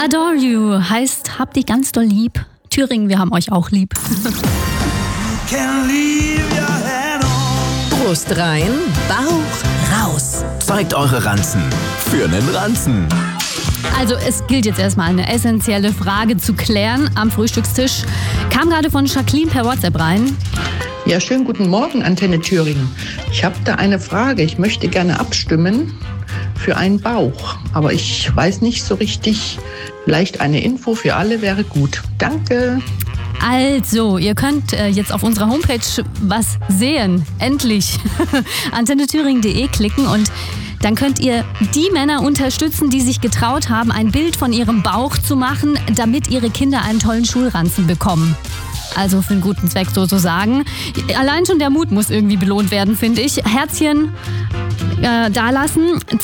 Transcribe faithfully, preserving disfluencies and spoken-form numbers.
Adore You heißt, habt dich ganz doll lieb. Thüringen, wir haben euch auch lieb. Brust rein, Bauch raus. Zeigt eure Ranzen für nen Ranzen. Also es gilt jetzt erstmal eine essentielle Frage zu klären am Frühstückstisch. Kam gerade von Jacqueline per WhatsApp rein. Ja, schönen guten Morgen, Antenne Thüringen. Ich habe da eine Frage. Ich möchte gerne abstimmen für einen Bauch. Aber ich weiß nicht so richtig. Vielleicht eine Info für alle wäre gut. Danke. Also, ihr könnt äh, jetzt auf unserer Homepage was sehen. Endlich. antenne thüringen punkt de klicken und dann könnt ihr die Männer unterstützen, die sich getraut haben, ein Bild von ihrem Bauch zu machen, damit ihre Kinder einen tollen Schulranzen bekommen. Also für einen guten Zweck sozusagen. Allein schon der Mut muss irgendwie belohnt werden, finde ich. Herzchen äh, dalassen.